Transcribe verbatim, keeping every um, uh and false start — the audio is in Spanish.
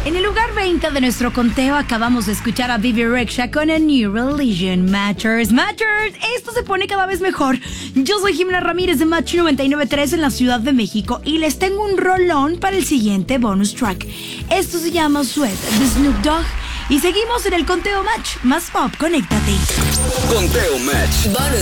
En el lugar veinte de nuestro conteo acabamos de escuchar a Vivi Rexha con A New Religion. Matters, Matters, esto se pone cada vez mejor. Yo soy Jimena Ramírez de Match noventa y nueve punto tres en la Ciudad de México y les tengo un rolón para el siguiente bonus track. Esto se llama Sweat de Snoop Dogg y seguimos en el conteo Match. Más pop, conéctate. Conteo Match.